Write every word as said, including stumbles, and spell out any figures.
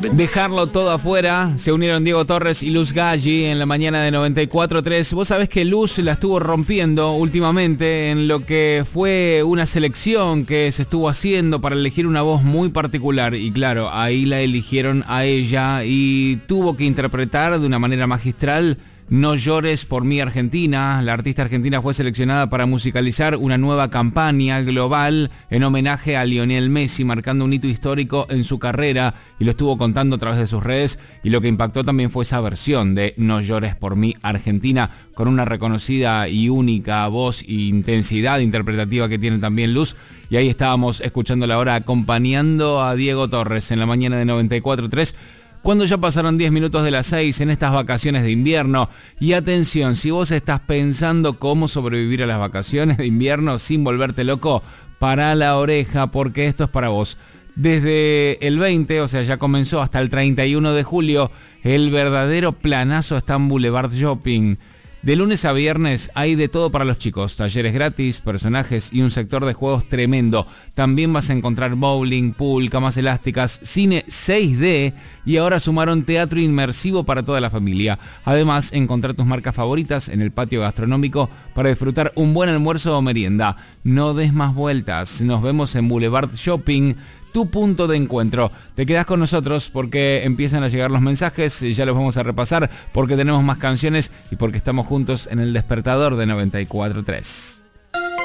Dejarlo todo afuera. Se unieron Diego Torres y Luz Galli en la mañana de noventa y cuatro tres. Vos sabés que Luz la estuvo rompiendo últimamente en lo que fue una selección que se estuvo haciendo para elegir una voz muy particular. Y claro, ahí la eligieron a ella y tuvo que interpretar de una manera magistral No llores por mí Argentina. La artista argentina fue seleccionada para musicalizar una nueva campaña global en homenaje a Lionel Messi, marcando un hito histórico en su carrera, y lo estuvo contando a través de sus redes, y lo que impactó también fue esa versión de No llores por mí Argentina, con una reconocida y única voz e intensidad interpretativa que tiene también Luz. Y ahí estábamos escuchándola ahora acompañando a Diego Torres en la mañana de noventa y cuatro tres. Cuando ya pasaron diez minutos de las seis en estas vacaciones de invierno. Y atención, si vos estás pensando cómo sobrevivir a las vacaciones de invierno sin volverte loco, pará la oreja, porque esto es para vos. Desde el veinte, o sea, ya comenzó, hasta el treinta y uno de julio, el verdadero planazo está en Boulevard Shopping. De lunes a viernes hay de todo para los chicos, talleres gratis, personajes y un sector de juegos tremendo. También vas a encontrar bowling, pool, camas elásticas, cine seis D y ahora sumaron teatro inmersivo para toda la familia. Además, encontrar tus marcas favoritas en el patio gastronómico para disfrutar un buen almuerzo o merienda. No des más vueltas, nos vemos en Boulevard Shopping, tu punto de encuentro. Te quedás con nosotros porque empiezan a llegar los mensajes, ya los vamos a repasar porque tenemos más canciones y porque estamos juntos en el despertador de noventa y cuatro tres.